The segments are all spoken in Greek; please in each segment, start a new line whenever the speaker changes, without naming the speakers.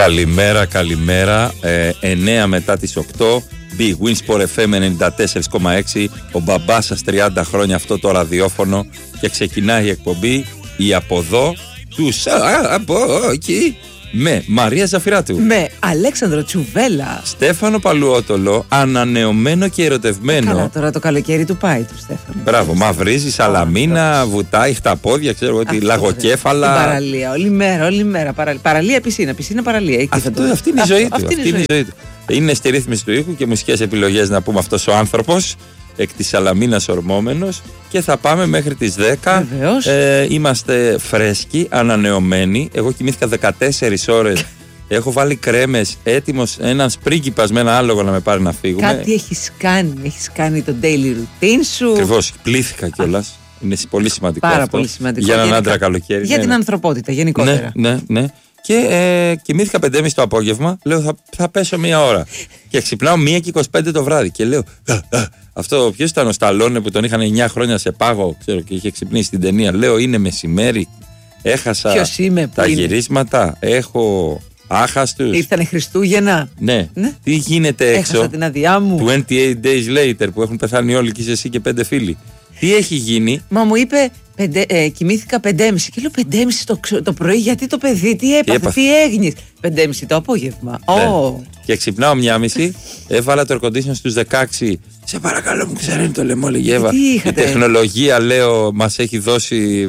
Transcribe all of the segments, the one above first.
Καλημέρα, καλημέρα. 9 μετά τις 8. Big Win Sport FM 94,6. Ο μπαμπάς σας 30 χρόνια αυτό το ραδιόφωνο. Και ξεκινάει η εκπομπή η από εδώ του από εκεί. Με Μαρία Ζαφυράτου.
Με Αλέξανδρο Τσουβέλα.
Στέφανο Παλουότολο, ανανεωμένο και ερωτευμένο.
Καλά, τώρα το καλοκαίρι του πάει του Στέφανο.
Μπράβο, μαυρίζει, σαλαμίνα, βουτάει, χταπόδια, ξέρω εγώ τι, λαγοκέφαλα.
Την παραλία, όλη μέρα. Παραλία, πισίνα, παραλία.
Αυτή είναι η ζωή του. Είναι στη ρύθμιση του ήχου και μουσικές επιλογές, να πούμε, αυτός ο άνθρωπος. Εκ της Σαλαμίνας ορμόμενος. Και θα πάμε μέχρι τις 10. Είμαστε φρέσκοι, ανανεωμένοι. Εγώ κοιμήθηκα 14 ώρες. Έχω βάλει κρέμες, έτοιμος ένας πρίγκιπας με ένα άλογο να με πάρει να φύγουμε.
Κάτι έχεις κάνει το daily routine σου.
Ακριβώς, πλήθηκα κιόλας. Είναι πολύ σημαντικό
πάρα
αυτό.
Πολύ σημαντικό.
Για έναν άντρα καλοκαίρι.
Για την ανθρωπότητα γενικότερα.
Ναι. Και κοιμήθηκα 5:30 το απόγευμα. Λέω θα πέσω 1 ώρα. Και ξυπνάω 1:25 το βράδυ. Και λέω αυτό ποιος ήταν ο Σταλόνε που τον είχαν 9 χρόνια σε πάγο, ξέρω, και είχε ξυπνήσει στην ταινία. Λέω είναι μεσημέρι. Έχασα τα γυρίσματα. Έχω άχαστους.
Ήρθανε Χριστούγεννα.
Ναι. Τι γίνεται έξω.
Έχασα την αδειά μου.
28 days later που έχουν πεθάνει όλοι και είσαι εσύ και 5 φίλοι. Τι έχει γίνει.
Μα μου είπε κοιμήθηκα 5:30. Και λέω 5:30 το πρωί, γιατί το παιδί τι έπαθε, τι έγινε. 5:30 το απόγευμα.
Και ξυπνάω 1:30. Έβαλα το air condition στους 16. Σε παρακαλώ, μου ξέρει το λαιμό, λέγε Εύα. Η τεχνολογία, λέω, μας έχει δώσει.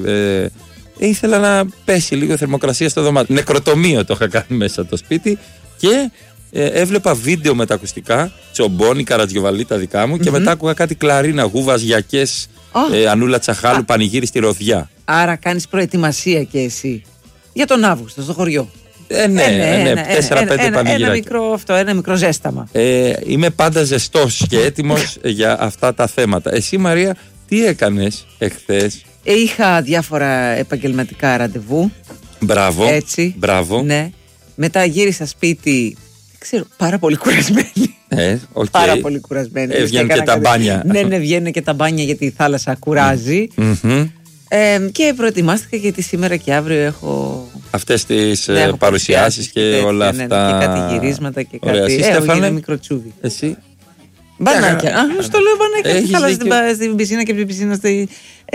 Ήθελα να πέσει λίγο θερμοκρασία στο δωμάτιο. Νεκροτομείο το είχα κάνει μέσα το σπίτι. Και έβλεπα βίντεο με τα ακουστικά. Τσομπόνι, Καρατζιοβαλή τα δικά μου. Και μετά άκουγα κάτι κλαρίνα, γούβας, γιακές. Ανούλα Τσαχάλου, πανηγύρι στη Ροδιά.
Άρα κάνεις προετοιμασία και εσύ για τον Αύγουστο στο χωριό.
Ναι, 4-5 πανηγύρια.
Ένα μικρό ζέσταμα.
Είμαι πάντα ζεστός και έτοιμος για αυτά τα θέματα. Εσύ, Μαρία, τι έκανες εχθές?
Είχα διάφορα επαγγελματικά ραντεβού.
Μπράβο.
Έτσι.
Μπράβο.
Ναι. Μετά γύρισα σπίτι. Ξέρω, πάρα πολύ κουρασμένη. Πάρα πολύ κουρασμένη.
Βγαίνουν και τα μπάνια.
Ναι, βγαίνουν και τα μπάνια γιατί η θάλασσα κουράζει. Και προετοιμάστηκα γιατί σήμερα και αύριο έχω
αυτές τις παρουσιάσεις και όλα αυτά.
Και κάτι γυρίσματα και κάτι. Έχω γίνει μικρό τσούβι.
Εσύ?
Μπανάκια. Στο λέω μπανάκια. Θάλασσα στην πισίνα και από την πισίνα στη.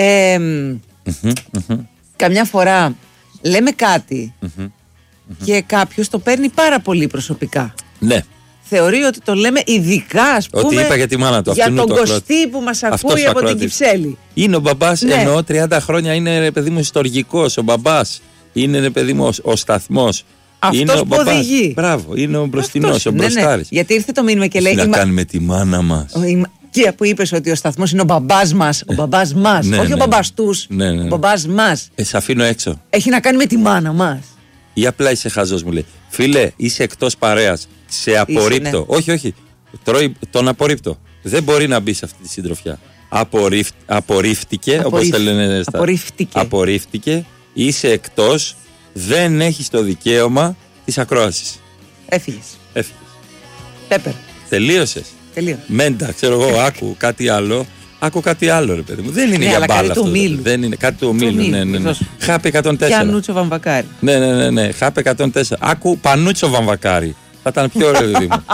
Καμιά φορά λέμε κάτι και κάποιος το παίρνει πάρα πολύ προσωπικά.
Ναι.
Θεωρεί ότι το λέμε ειδικά, ας πούμε,
ότι είπα για τη μάνα του,
για τον Κωστή που μας ακούει από την Κυψέλη.
Είναι ο μπαμπάς, εννοώ 30 χρόνια είναι, ρε παιδί μου, ιστοργικός. Ο μπαμπάς είναι, ρε παιδί μου, ο σταθμός.
Αυτός που οδηγεί.
Μπράβο, είναι ο μπροστινός, ο μπροστάρης.
Ναι. Γιατί ήρθε το μήνυμα και λέει.
Τι να κάνουμε τη μάνα μας.
Και που είπες ότι ο σταθμός είναι ο μπαμπάς μας. Ο μπαμπάς μας. Όχι ο μπαμπάς τους. Ο μπαμπάς μας.
Σε αφήνω έξω.
Έχει να κάνει με τη μάνα μας.
Ή απλά είσαι χαζός, μου λέει. Φίλε, είσαι εκτός παρέας. Σε απορρίπτω. Όχι. Τον απορρίπτω. Δεν μπορεί να μπει σε αυτή τη συντροφιά. Απορρίφτηκε, όπως τα λένε. Απορρίφτηκε. Είσαι εκτός. Δεν έχεις το δικαίωμα της ακρόασης.
Έφυγες. Πέπερ.
Τελείωσες. Μέντα, ξέρω εγώ, άκου κάτι άλλο. Άκου κάτι άλλο, ρε παιδί μου. Δεν είναι για μπάλα αυτό. Δεν είναι κάτι του ομίλου. Ναι. Χάπη 104.
Πανούτσο Βαμβακάρη.
Ναι. Χάπη 104. Άκου Πανούτσο Βαμβακάρη. Θα ήταν πιο ωραίο, παιδί μου.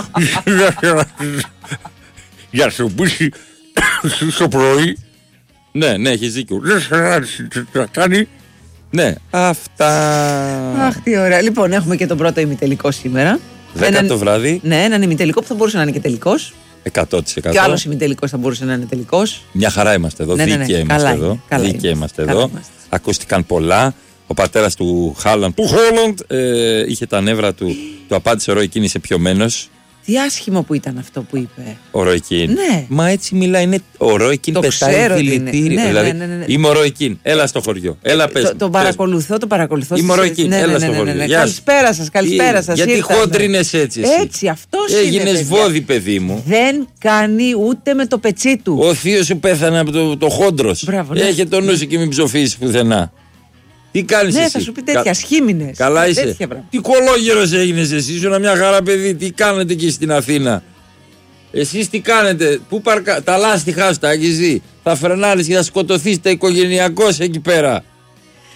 Για σου πούσει στο πρωί. Ναι, έχεις δίκιο. Κάνει. Ναι, αυτά.
Αχ, τι ωραία. Λοιπόν, έχουμε και τον πρώτο ημιτελικό σήμερα.
10 το βράδυ.
Ναι, έναν ημιτελικό που θα μπορούσε να είναι και τελικός.
100%.
Και άλλος ημιτελικός θα μπορούσε να είναι τελικός.
Μια χαρά είμαστε εδώ. Δίκαια είμαστε εδώ. Ακούστηκαν πολλά. Ο πατέρας του Χάλαντ, είχε τα νεύρα του. Του απάντησε ο Ρόι Κίν, είσαι πιωμένος.
Τι άσχημο που ήταν αυτό που είπε.
Ο Ρόι Κίν.
Ναι.
Μα έτσι μιλάει. Είναι ο Ρόι Κίν, πετάει δηλητήριο. Δηλαδή, είμαι ο Ρόι Κίν. Έλα στο χωριό. Έλα, πες.
Το παρακολουθώ.
Είμαι ο Ρόι Κίν. Έλα στο χωριό.
Καλησπέρα σας.
Γιατί χόντρινες έτσι.
Έτσι, αυτός είναι.
Έγινες βόδι, παιδί μου.
Δεν κάνει ούτε με το πετσί του.
Ο θείος σου πέθανε από το χόντρος. Έχει το νου σου και μην ψοφήσεις πουθενά. Τι κάνεις εσύ?
Θα σου πει τέτοια, σχήμινες.
Καλά είσαι. Τι κολόγερος έγινες εσύ, ήσουν μια χαρά παιδί. Τι κάνετε εκεί στην Αθήνα? Εσείς τι κάνετε? Τα λάστιχά σου τα έχεις δει? Θα φρενάρεις και θα σκοτωθείς τα οικογενειακώς εκεί πέρα.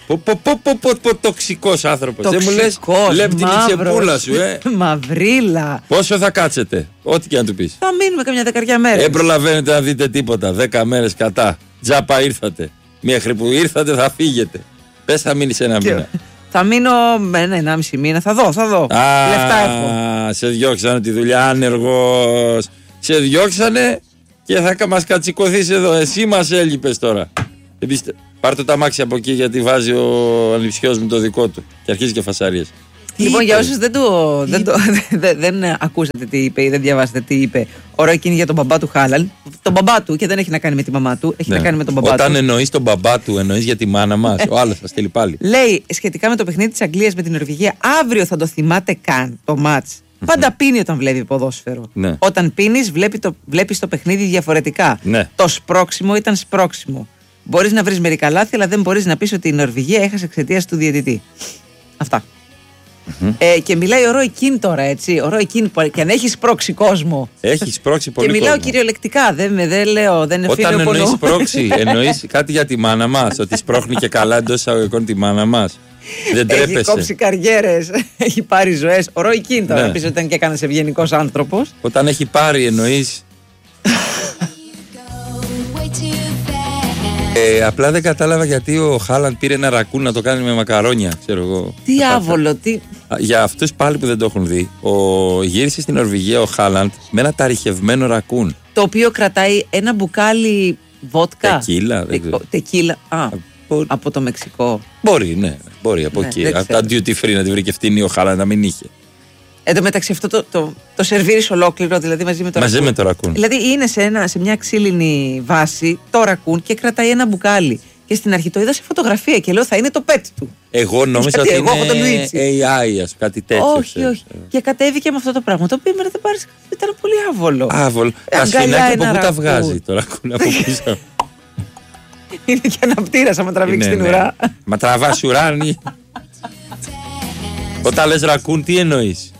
Τοξικός άνθρωπος. Δεν μου λες, βλέπει την τσεπούλα σου,
Μαυρίλα.
Πόσο θα κάτσετε, ό,τι και να του πεις?
Θα μείνουμε καμιά 10 μέρες.
Δεν προλαβαίνετε να δείτε τίποτα. 10 μέρες κατά. Τζάπα ήρθατε. Μέχρι που ήρθατε θα φύγετε. Πες θα μείνεις ένα μήνα.
Θα μείνω 1,5 μήνα. Θα δω. Λεφτά έχω.
Σε διώξανε τη δουλειά, άνεργος. Σε διώξανε και θα μας κατσικωθείς εδώ. Εσύ μας έλειπες τώρα. Πάρ' το ταμάξι από εκεί, γιατί βάζει ο ανιψιός μου το δικό του και αρχίζει και φασαρίες.
Λοιπόν, για όσους δεν ακούσατε τι είπε ή δεν διαβάσατε τι είπε, ώρα εκείνη για τον μπαμπά του Χάλαν. Τον μπαμπά του, και δεν έχει να κάνει με τη μαμά του, έχει να κάνει με τον μπαμπά του.
Όταν εννοείς τον μπαμπά του, εννοείς για τη μάνα μας. Ο άλλος θα στείλει πάλι.
Λέει σχετικά με το παιχνίδι της Αγγλίας με την Νορβηγία, αύριο θα το θυμάται καν το μάτς. Πάντα πίνει όταν βλέπει ποδόσφαιρο.
Ναι.
Όταν πίνεις, βλέπεις το παιχνίδι διαφορετικά.
Ναι.
Το σπρώξιμο ήταν σπρώξιμο. Μπορείς να βρεις μερικά λάθη, αλλά δεν μπορείς να πεις ότι η Νορβηγία έχασε εξαιτίας του διαιτητή. Αυτά. Και μιλάει ο Ρόι Κιν τώρα, έτσι. Ο Ρόι Κιν, και αν έχει σπρώξει κόσμο.
Έχει σπρώξει πολύ κόσμο.
Και μιλάω κυριολεκτικά, δεν λέω, δεν είναι φίλο.
Όταν εννοείς σπρώξει, εννοείς κάτι για τη μάνα μας, ότι σπρώχνει και καλά εντός εισαγωγικών τη μάνα μας. Δεν τρέπεσαι.
Έχει κόψει καριέρες, έχει πάρει ζωές. Ο Ρόι Κιν τώρα, πεις ότι ήταν και έκανες ευγενικός άνθρωπος.
Όταν έχει πάρει, εννοείς. Απλά δεν κατάλαβα γιατί ο Χάλαντ πήρε ένα ρακούν να το κάνει με μακαρόνια, ξέρω εγώ.
Τι άβολο, τι.
Για αυτούς πάλι που δεν το έχουν δει, γύρισε στην Νορβηγία ο Χάλαντ με ένα ταριχευμένο ρακούν.
Το οποίο κρατάει ένα μπουκάλι βότκα.
Τεκίλα.
Από το Μεξικό.
Μπορεί, ναι, μπορεί από εκεί. Από τα duty free να τη βρει και φτηνή ο Χάλαντ να μην είχε.
Εν τω μεταξύ αυτό το σερβίρεις ολόκληρο, δηλαδή μαζί με το ρακούν. Δηλαδή είναι σε μια ξύλινη βάση το ρακούν και κρατάει ένα μπουκάλι. Και στην αρχή το είδα σε φωτογραφία και λέω θα είναι το pet του.
Εγώ νόμιζα ότι είναι AI, κάτι τέτοιο.
Όχι. Και κατέβηκε με αυτό το πράγμα. Το οποίο δεν πάρει. Ήταν πολύ άβολο.
Άβολο. Τα σφινάκια από πού τα βγάζει το ρακούν από πίσω.
Είναι και αναπτήρας άμα τραβήξει την ουρά.
Μα τραβάς ουράνι. Όταν λες ρακούν, τι εννοείς?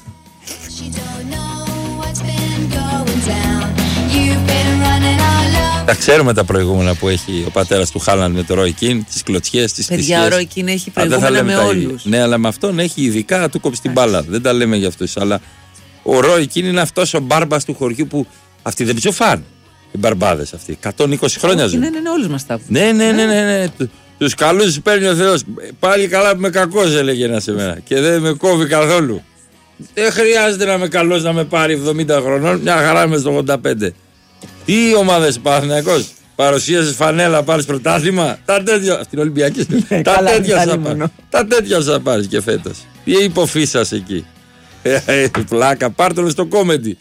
Τα ξέρουμε τα προηγούμενα που έχει ο πατέρας του Χάλαντ με το Ρόι Κιν, τις κλωτσιές, τις θυσίες.
Παιδιά, ο Ρόι Κιν έχει προηγούμενα με όλους.
Ναι, αλλά με αυτόν έχει ειδικά, του κόψει την μπάλα. Δεν τα λέμε για αυτούς. Αλλά ο Ρόι Κιν είναι αυτός ο μπάρμπας του χωριού που αυτοί δεν ψοφάν. Οι μπαρμπάδες αυτοί. 120 χρόνια ζουν.
Ναι, όλους μας τα
Ναι. Τους καλούς τους παίρνει ο Θεός. Πάλι καλά που είμαι κακός, έλεγε ένας σε μένα. Και δεν με κόβει καθόλου. Δεν χρειάζεται να είμαι καλός να με πάρει 70 χρονών. Μια χαρά είμαι στο 85. Τι ομάδες Παναθηναϊκός? Παρουσίασες φανέλα, πάρεις πρωτάθλημα. Τα τέτοια. Αυτή είναι Ολυμπιακή. Τα τέτοια θα πάρεις και φέτος. Τι υποφύσας εκεί. Πλάκα, πάρτο στο κόμεντι.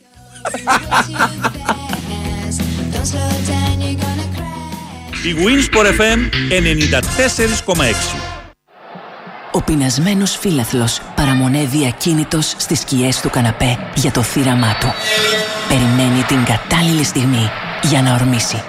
Η Winsport FM 94,6.
Ο πεινασμένος φίλαθλος παραμονεύει ακίνητος στις σκιές του καναπέ για το θύραμά του. Περιμένει την κατάλληλη στιγμή για να ορμήσει.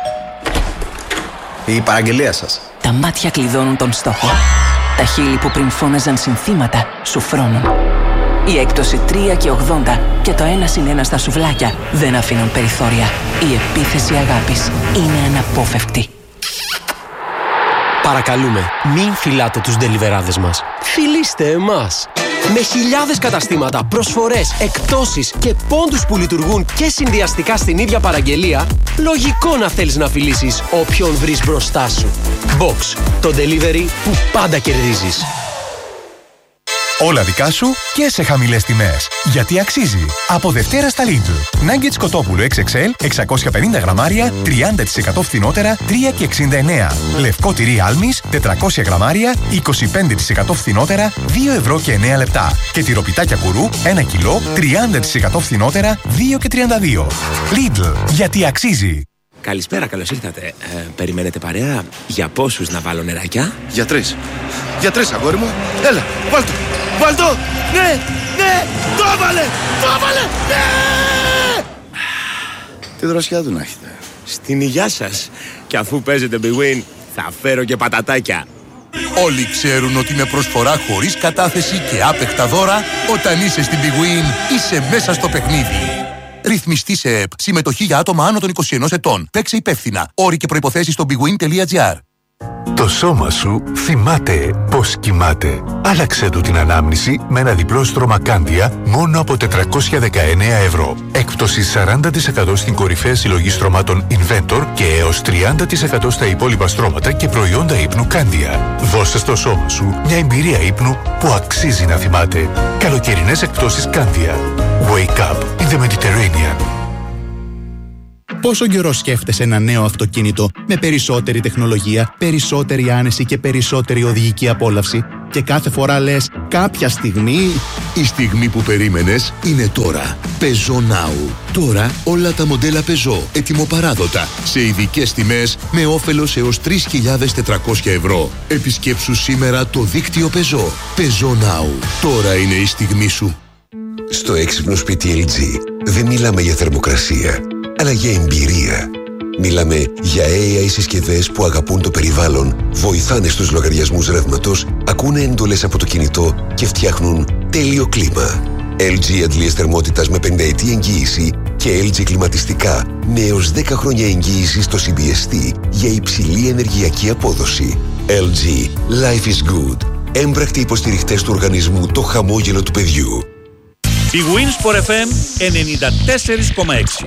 Η παραγγελία σας.
Τα μάτια κλειδώνουν τον στόχο. Τα χείλη που πριν φώναζαν συνθήματα σου φρώνουν. Η έκπτωση 3,80 και το 1+1 στα σουβλάκια δεν αφήνουν περιθώρια. Η επίθεση αγάπης είναι αναπόφευκτη.
Παρακαλούμε, μην φυλάτε τους ντελιβεράδες μας. Φιλήστε εμάς. Με χιλιάδες καταστήματα, προσφορές, εκπτώσεις και πόντους που λειτουργούν και συνδυαστικά στην ίδια παραγγελία, λογικό να θέλεις να φιλήσεις όποιον βρεις μπροστά σου. Box, το delivery που πάντα κερδίζεις.
Όλα δικά σου και σε χαμηλές τιμές. Γιατί αξίζει. Από Δευτέρα στα Lidl. Nuggets κοτόπουλο XXL, 650 γραμμάρια, 30% φθηνότερα, 3,69. Λευκό τυρί άλμης, 400 γραμμάρια, 25% φθηνότερα, 2,09 Και τυροπιτάκια κουρού, 1 κιλό, 30% φθηνότερα, 2,32. Lidl. Γιατί αξίζει.
Καλησπέρα, καλώς ήρθατε. Περιμένετε παρέα? Για πόσους να βάλω νεράκια?
Για 3. Για 3, αγόρι μου. Έλα, βάλτο. Βάλτο! Ναι! Το έβαλε! Ναι! Τι δροσιά του να έχετε.
Στην υγειά σας. Και αφού παίζετε Big Win, θα φέρω και πατατάκια.
Όλοι ξέρουν ότι με προσφορά χωρίς κατάθεση και άπεχτα δώρα, όταν είσαι στην Big Win, είσαι μέσα στο παιχνίδι. Ρυθμιστή σε ΕΠ. Συμμετοχή για άτομα άνω των 21 ετών. Παίξε υπεύθυνα. Όροι και προϋποθέσεις στο bigwin.gr. Το σώμα σου θυμάται πώς κοιμάται. Άλλαξε του την ανάμνηση με ένα διπλό στρώμα Κάντια μόνο από 419 ευρώ. Έκπτωση 40% στην κορυφαία συλλογή στρωμάτων Inventor και έως 30% στα υπόλοιπα στρώματα και προϊόντα ύπνου Κάντια. Δώσε στο σώμα σου μια εμπειρία ύπνου που αξίζει να θυμάται. Καλοκαιρινές εκπτώσεις Κάντια. Wake up in the Mediterranean.
Πόσο καιρό σκέφτεσαι ένα νέο αυτοκίνητο με περισσότερη τεχνολογία, περισσότερη άνεση και περισσότερη οδηγική απόλαυση και κάθε φορά λες κάποια στιγμή...
Η στιγμή που περίμενες είναι τώρα. Peugeot Now. Τώρα όλα τα μοντέλα Peugeot ετοιμοπαράδοτα σε ειδικές τιμές με όφελος έως 3.400 ευρώ. Επισκέψου σήμερα το δίκτυο Peugeot. Peugeot Now. Τώρα είναι η στιγμή σου. Στο έξυπνο σπίτι LG δεν μιλάμε για θερμοκρασία, αλλά για εμπειρία. Μιλάμε για AI συσκευές που αγαπούν το περιβάλλον, βοηθάνε στους λογαριασμούς ρεύματος, ακούνε εντολές από το κινητό και φτιάχνουν τέλειο κλίμα. LG αντλίες θερμότητας με 50ετή εγγύηση και LG κλιματιστικά με έως 10 χρόνια εγγύηση στο CBST για υψηλή ενεργειακή απόδοση. LG. Life is good. Έμπρακτοι υποστηριχτές του οργανισμού Το Χαμόγελο του Παιδιού.
Η Winsport FM 94,6.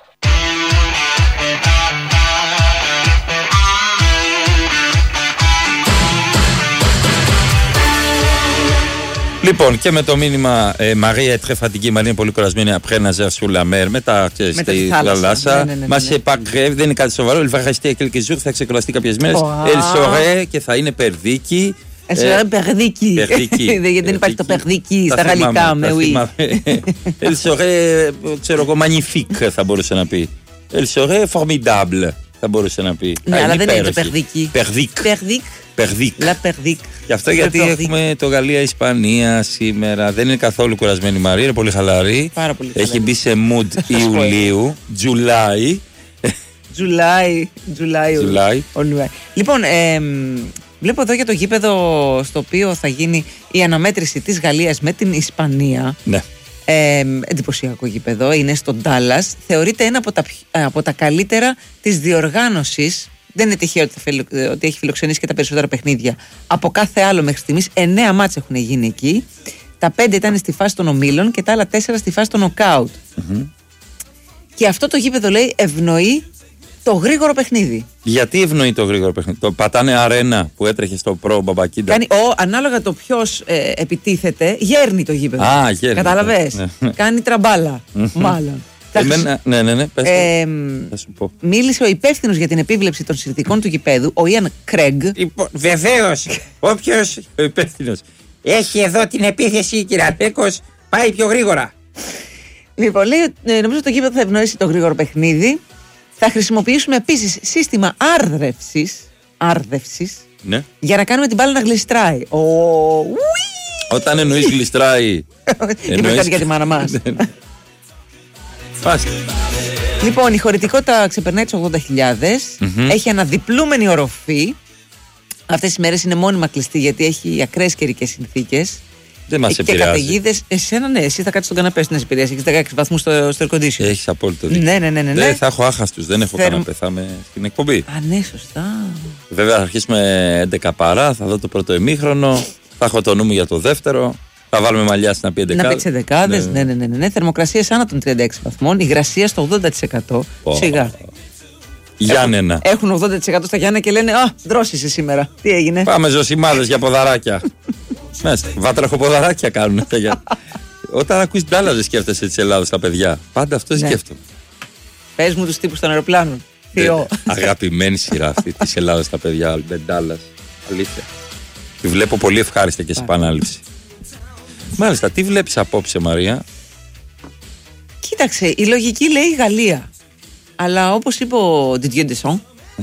Λοιπόν, και με το μήνυμα Μαρία Τρεφαντική, Μαρία είναι πολύ κουρασμένη après nager sur la mer, μετά στη θάλασσα. Μας επαγγεύει, δεν είναι κάτι σοβαρό. Elle va rester quelques jours, θα ξεκουραστεί κάποιες μέρες. Elle serait και θα είναι περδίκη.
Περδίκη. Γιατί δεν υπάρχει το περδίκη στα γαλλικά.
Elle serait, ξέρω εγώ, magnifique θα μπορούσε να πει. Elle serait formidable θα μπορούσε να πει.
Ναι, αλλά δεν είναι το περδίκη.
Περδίκ.
La Περδίκ.
Γι' αυτό γιατί έχουμε το Γαλλία-Ισπανία σήμερα. Δεν είναι καθόλου κουρασμένη η Μαρία, είναι πολύ χαλαρή.
Πάρα πολύ χαλαρή.
Έχει μπει σε mood Ιουλίου, July.
Λοιπόν, βλέπω εδώ για το γήπεδο στο οποίο θα γίνει η αναμέτρηση της Γαλλίας με την Ισπανία.
Ναι.
Εντυπωσιακό γήπεδο, είναι στο Ντάλλας. Θεωρείται ένα από τα καλύτερα της διοργάνωσης. Δεν είναι τυχαίο ότι έχει φιλοξενήσει και τα περισσότερα παιχνίδια από κάθε άλλο μέχρι στιγμής. 9 μάτς έχουν γίνει εκεί. Τα 5 ήταν στη φάση των ομίλων και τα άλλα 4 στη φάση των νοκάουτ. Και αυτό το γήπεδο, λέει, ευνοεί το γρήγορο παιχνίδι.
Γιατί ευνοεί το γρήγορο παιχνίδι? Το πατάνε αρένα που έτρεχε στο προ Μπαμπακίντα.
Ανάλογα το ποιος επιτίθεται, γέρνει το γήπεδο.
Γέρνει.
Καταλαβες. Κάνει τραμπάλα, μάλλον.
Ναι, πες θα σου πω.
Μίλησε ο υπεύθυνος για την επίβλεψη των συνθηκών του γηπέδου, ο Ιαν Κρέγκ.
Βεβαίως, όποιος
ο υπεύθυνος
έχει εδώ την επίθεση, κύριε Αλέκος, πάει πιο γρήγορα.
Λοιπόν, λέει, νομίζω ότι το γήπεδο θα ευνοήσει το γρήγορο παιχνίδι. Θα χρησιμοποιήσουμε επίσης σύστημα άρδευσης,
ναι,
για να κάνουμε την μπάλα να γλιστράει.
Όταν εννοείς γλιστράει,
είπες κάτι για τη μάνα μας. Λοιπόν, η χωρητικότητα ξεπερνάει τους 80.000. Έχει αναδιπλούμενη οροφή. Αυτές οι μέρες είναι μόνιμα κλειστή γιατί έχει ακραίες καιρικές συνθήκες.
Δεν μας επηρεάζει.
Και καταιγίδες. Εσένα, ναι, εσύ θα κάτσεις στον καναπέ στην επηρεάζει. Έχεις 16 βαθμούς στο air condition.
Έχεις απόλυτο δίκιο.
Ναι.
Δεν θα έχω άχαστους, δεν έχω καναπέ. Θα είμαι στην εκπομπή.
Α, ναι, σωστά.
Βέβαια, θα αρχίσουμε 11 παρά. Θα δω το πρώτο ημίχρονο. Θα έχω το νου μου για το δεύτερο. Θα βάλουμε μαλλιά να πει 11.
Να παίξει δεκάδες. Ναι. Θερμοκρασίες άνω των 36 βαθμών. Υγρασία στο 80%. Σιγά.
Γιάννενα.
Έχουν 80% στα Γιάννενα και λένε «Α, δρόσησε σήμερα». Τι έγινε?
Πάμε ζωσιμάδες για ποδαράκια. Βάτραχοποδαράκια κάνουν. Όταν ακούεις Ντάλλας δεν σκέφτεσαι της Ελλάδας τα παιδιά. Πάντα αυτό σκέφτομαι.
Πες μου τους τύπους των αεροπλάνων.
Αγαπημένη σειρά αυτή της Ελλάδας τα παιδιά. Ντάλλας. Αλήθεια. Τη βλέπω πολύ ευχάριστα και σε επανάληψη. Μάλιστα, τι βλέπεις απόψε, Μαρία?
Κοίταξε, η λογική λέει Γαλλία. Αλλά όπως είπε ο Didier Deschamps,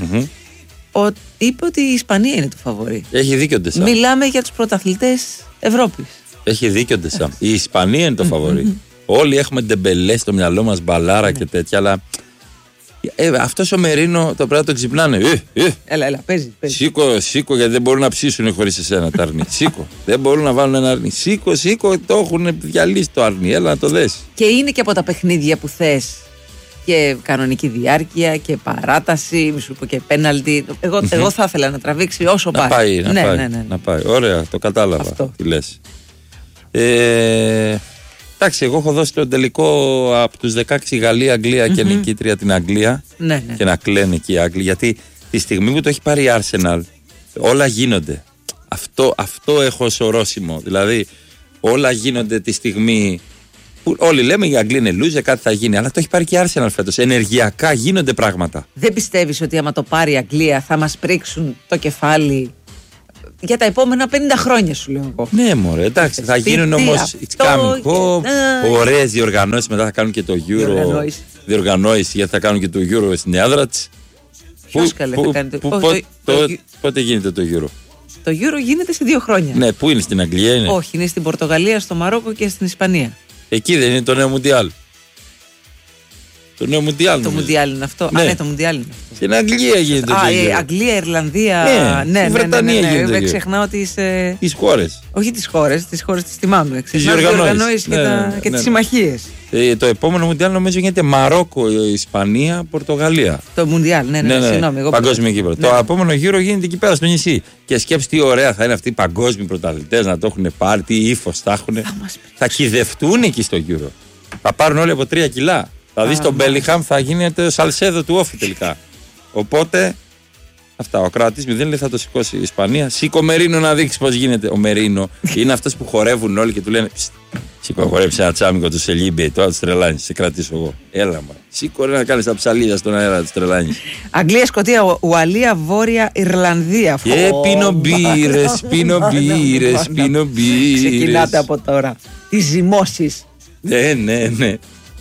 είπε ότι η Ισπανία είναι το φαβορί.
Έχει δίκιο ο Deschamps.
Μιλάμε για τους πρωταθλητές Ευρώπης.
Έχει δίκιο ο Deschamps. Η Ισπανία είναι το φαβορί. Όλοι έχουμε ντεμπελέ στο μυαλό μας, μπαλάρα και τέτοια, αλλά αυτός ο Μερίνο το πρέπει να το ξυπνάνε.
Έλα, παίζει.
Σήκω, γιατί δεν μπορούν να ψήσουν χωρίς εσένα τα αρνί. Σήκω. Δεν μπορούν να βάλουν ένα αρνί. Σήκω, το έχουν διαλύσει το αρνί. Έλα να το δες.
Και είναι και από τα παιχνίδια που θες Και κανονική διάρκεια και παράταση, μη σου πω και πέναλτι. Εγώ θα ήθελα να τραβήξει όσο πάει.
Να πάει. Ωραία, το κατάλαβα.
Αυτό.
Τι λες. Εντάξει, εγώ έχω δώσει τον τελικό από τους 16 Γαλλία, Αγγλία και νικήτρια την Αγγλία.
Ναι.
Και να κλαίνε και οι Άγγλοι. Γιατί τη στιγμή που το έχει πάρει η Arsenal, όλα γίνονται. Αυτό έχω ως ορόσημο. Δηλαδή, όλα γίνονται τη στιγμή που όλοι λέμε οι Αγγλοί είναι loser, κάτι θα γίνει. Αλλά το έχει πάρει και η Arsenal φέτος. Ενεργειακά γίνονται πράγματα.
Δεν πιστεύεις ότι άμα το πάρει η Αγγλία θα μας πρίξουν το κεφάλι για τα επόμενα 50 χρόνια, σου λέω εγώ?
Ναι, μωρέ, εντάξει, θα γίνουν όμως it's coming home. Ωραίες διοργανώσεις, μετά θα κάνουν και το Euro. Διοργανώσεις, γιατί θα κάνουν και το Euro στην έδρα της.
Ποιος καλέ θα κάνει
πότε γίνεται το Euro?
Το Euro γίνεται σε 2 χρόνια.
Ναι, πού είναι, στην Αγγλία είναι?
Όχι, είναι στην Πορτογαλία, στο Μαρόκο και στην Ισπανία.
Εκεί δεν είναι το νέο Μουντιάλ? Το νέο Μουντιάλ.
Το Μουντιάλ είναι αυτό.
Ναι.
Ναι, το Μουντιάλ είναι αυτό.
Στην Αγγλία γίνεται.
Αγγλία, Ιρλανδία.
Ναι, η Βρετανία γίνεται.
Δεν ξεχνάω τις
χώρες.
Όχι τις χώρες τις θυμάμαι.
Τις διοργανώσεις
και τις συμμαχίες.
Το επόμενο Μουντιάλ νομίζω γίνεται Μαρόκο, Ισπανία, Πορτογαλία.
Το Μουντιάλ, ναι, συγγνώμη.
Παγκόσμιο κύπρο. Το επόμενο γύρο γίνεται εκεί πέρα στο νησί. Και σκέψτε τι ωραία θα είναι αυτοί οι παγκόσμιοι πρωταθλητές να το έχουν πάρει, τι ύφος θα έχουν. Θα κυδευτούν εκεί στο γύρο. Θα πάρουν όλοι από 3 κιλά. Θα δεις τον Μπέλιχαμ, θα γίνεται ο Σαλσέδο του Όφη τελικά. Οπότε, αυτά. Ο Κροατής 0 λέει θα το σηκώσει η Ισπανία. Σήκω Μερίνο να δείξει πώς γίνεται. Ο Μερίνο είναι αυτός που χορεύουν όλοι και του λένε σήκω, χορέψει ένα τσάμικο του Σελίμπε, τώρα του τρελάνει. Σε κρατήσω εγώ. Έλα, μα. Σήκω να κάνει τα ψαλίδια στον αέρα, του τρελάνει.
Αγγλία, Σκωτία, Ουαλία, Βόρεια Ιρλανδία.
Και πίνω μπύρες.
Ξεκινάτε από τώρα. Τις ζυμώσεις.
Ναι.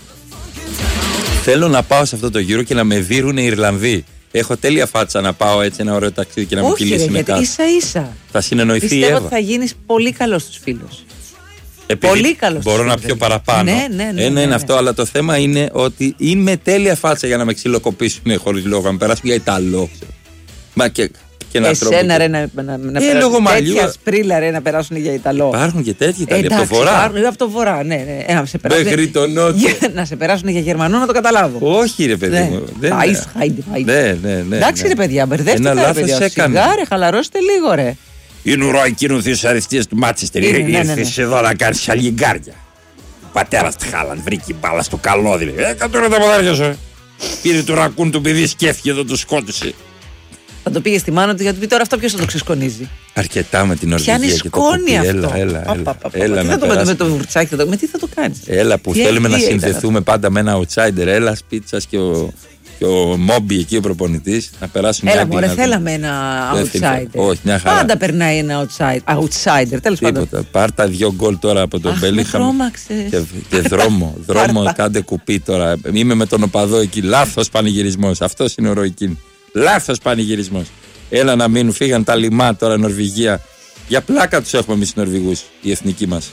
Θέλω να πάω σε αυτό το γύρο και να με δείρουν οι Ιρλανδοί. Έχω τέλεια φάτσα να πάω έτσι ένα ωραίο ταξίδι και να μου κυλήσει μετά.
Γιατί ίσα-ίσα
θα συνεννοηθεί η Εύα.
Πιστεύω ότι θα γίνεις πολύ καλός στους φίλους.
Πολύ καλός. Μπορώ να πιω παραπάνω.
Ναι.
Είναι αυτό, αλλά το θέμα είναι ότι είμαι τέλεια φάτσα για να με ξυλοκοπήσουν χωρίς λόγο. Να με περάσουν για Ιταλό. Μα και
εσένα ρε να περάσουν τέτοια σπρίλα ρε να περάσουν για Ιταλό.
Υπάρχουν και τέτοιοι Ιταλοί από το βορρά.
Υπάρχουν από το βορρά, ναι.
Μέχρι το νότο.
Να σε περάσουν για Γερμανό να το καταλάβω.
Όχι ρε παιδί μου.
Ναι. Εντάξει ρε παιδιά, μπερδεύτηκα ρε παιδιά. Σιγάρε, χαλαρώστε λίγο ρε.
Είναι ουρό εκείνο της αριστείας του Μάτσεστερ. Ήρθες εδώ να κάνεις αλληγάρια. Ο πατέρας του Χάλαντ βρήκε μπάλα στο καλώδι. Κατούρα τα ποδάρια σου. Πήρε το ρακούν του παιδί, σκέφτηκε εδώ, το σκότωσε.
Θα το πήγε στη μάνα του γιατί τώρα αυτό ποιος θα το ξεσκονίζει.
Αρκετά με την Νορβηγία και το κουπί.
Έλα. Τι θα το με το βουρτσάκι, με τι θα το κάνεις.
Έλα που θέλουμε να συνδεθούμε πάντα με ένα outsider. Έλα σπίτι σας και ο Μόμπι εκεί ο προπονητής να περάσουν.
Έλα μωρέ, θέλαμε ένα outsider.
Όχι, μια χαρά.
Πάντα περνάει ένα outsider, τέλος πάντων.
Πάρτα 2 γκολ τώρα από τον Μπέλιχαμ. Και δρόμο, κάντε κουπί τώρα. Είμαι με τον οπαδό εκεί. Λάθος πανηγυρισμός. Αυτός είναι ο Ροϊκίν. Λάθος πανηγυρισμός. Έλα να μείνουν, φύγαν τα λιμά τώρα Νορβηγία. Για πλάκα τους έχουμε εμείς οι Νορβηγούς, οι εθνικοί μας.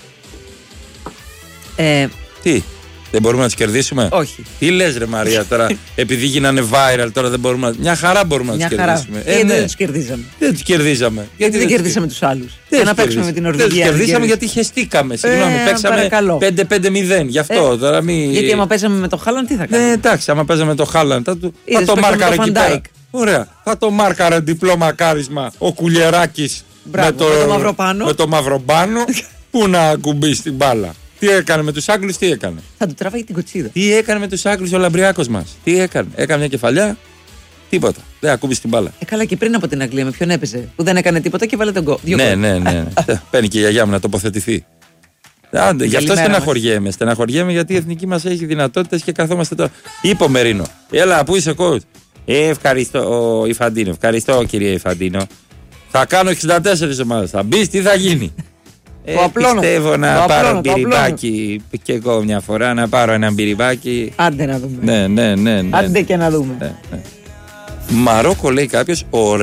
Τι, δεν μπορούμε να τους κερδίσουμε?
Όχι.
Τι λες ρε Μαρία τώρα, επειδή γίνανε viral τώρα δεν μπορούμε να... Μια χαρά μπορούμε να τους κερδίσουμε.
Δεν τους κερδίζαμε.
Δεν τους κερδίζαμε.
Γιατί δεν κερδίσαμε τους άλλους. Για να παίξουμε με την Νορβηγία.
Δεν τους κερδίσαμε γιατί χεστήκαμε. Συγγνώμη, παίξαμε 5-5-0. Γι' αυτό τώρα μην...
Γιατί άμα παίζαμε με το Χάλαντ τι θα κάνουμε?
Εντάξει, άμα παίζαμε με το Χάλαντ θα το μάρκαρε εκεί πέρα. Ωραία, θα το μάρκαρε διπλό μακάρισμα ο Κουλιεράκης με το μαυροπάνω που να ακουμπήσει την μπάλα. Τι έκανε με τους Άγγλους, τι έκανε?
Θα του τραβάει την κοτσίδα.
Τι έκανε με τους Άγγλους ο Λαμπριάκος μας? Τι έκανε? Έκανε μια κεφαλιά, τίποτα. Δεν ακούμπησε την μπάλα.
Καλά και πριν από την Αγγλία με ποιον έπαιζε? Που δεν έκανε τίποτα και βάλε τον γκολ.
Ναι. Παίρνει και η γιαγιά μου να τοποθετηθεί. Γι' αυτό στεναχωριέμαι. Στεναχωριέμαι γιατί η εθνική μας έχει δυνατότητες και καθόμαστε τώρα. Είπε ο Μερίνο, έλα, πού είσαι coach? Ευχαριστώ, Ιφαντίνο. Ευχαριστώ, κύριε Ιφαντίνο. Θα κάνω 64 ομάδες. Θα μπεις, τι θα γίνει? Πιστεύω να πάρω μπυριμπάκι. Και εγώ μια φορά να πάρω ένα μπυριμπάκι.
Άντε να δούμε.
Ναι.
Άντε και να δούμε.
Μαρόκο λέει κάποιος,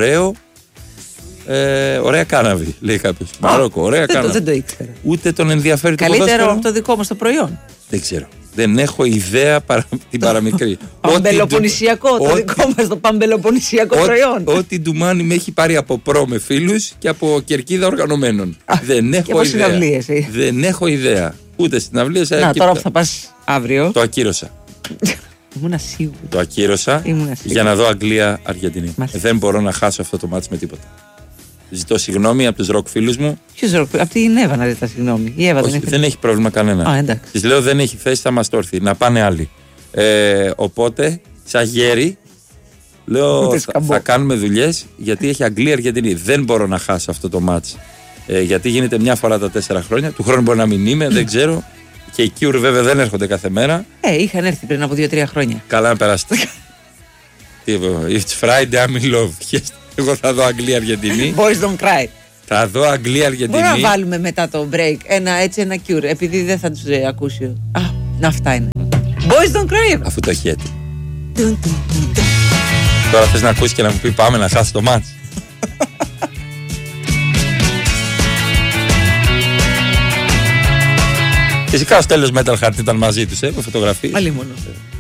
ωραία κάναβη. Λέει κάποιος. Μαρόκο, ωραία κάναβη.
Δεν το ήξερα.
Ούτε τον ενδιαφέρει το ποδόσφαιρο.
Καλύτερο από το δικό μας το προϊόν.
Δεν ξέρω. Δεν έχω ιδέα την παραμικρή.
Παμπελοποννησιακό, το δικό μας το παμπελοποννησιακό προϊόν.
Ό,τι ντουμάνι με έχει πάρει από προ με φίλους και από κερκίδα οργανωμένων. Δεν έχω ιδέα. Δεν έχω ιδέα. Ούτε στην αυλία.
Να τώρα που θα πας αύριο.
Το ακύρωσα.
Ήμουνα σίγουρη.
Το ακύρωσα για να δω Αγγλία-Αργεντινή. Δεν μπορώ να χάσω αυτό το μάτς με τίποτα. Ζητώ συγγνώμη από τους ροκ φίλους μου.
Ποιος ροκ? Αυτή η Εύα να ζητά συγγνώμη. Η Εύα
δεν έχει πρόβλημα κανένα. Της λέω δεν έχει θέση, θα μας το έρθει. Να πάνε άλλοι. Οπότε, σαν γέρι, λέω θα κάνουμε δουλειές γιατί έχει Αγγλία-Αργεντινή. Δεν μπορώ να χάσω αυτό το μάτς. Γιατί γίνεται μια φορά τα 4 χρόνια. Του χρόνου μπορεί να μην είμαι, δεν ξέρω. Και οι Cure βέβαια δεν έρχονται κάθε μέρα.
Είχαν έρθει πριν από 2-3 χρόνια.
Καλά να περάσετε. It's Friday, I'm in love. Εγώ θα δω Αγγλία-Αργεντινή.
Boys don't cry.
Θα δω Αγγλία-Αργεντινή.
Μπορούμε να βάλουμε μετά το break ένα Cure, επειδή δεν θα τους ακούσει. Αυτά είναι. Boys don't cry.
Αφού το έχει έτοιμο. Τώρα θες να ακούσεις και να μου πει πάμε να χάσει το μάτς. Φυσικά ο Στέλιος Metal Heart ήταν μαζί τους, με φωτογραφίες.
Αλλήμον.